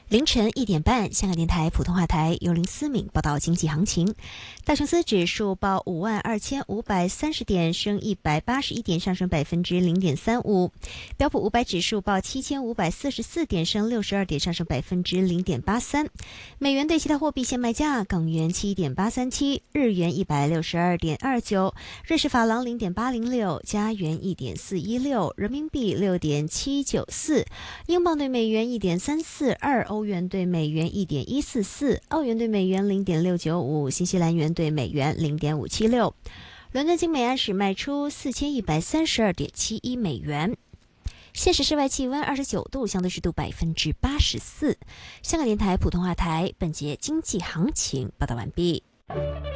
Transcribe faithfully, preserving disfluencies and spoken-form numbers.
凌晨一点半，香港电台普通话台由林思敏报道经济行情。道琼斯指数报五万二千五百三十点，升一百八十一点，上升百分之零点三五。标普五百指数报七千五百四十四点，升六十二点，上升百分之零点八三。美元对其他货币现卖价：港元七点八三七，日元一百六十二点二九，瑞士法郎零点八零六，加元一点四一六，人民币六点七九四，英镑对美元一点三四二，欧元对美元一点一四四，澳元对美元零点六九五，新西兰元对美元零点五七六。伦敦金每安士卖出四千一百三十二点七一美元。现时室外气温二十九度，相对湿度百分之八十四。香港电台普通话台本节经济行情报道完毕。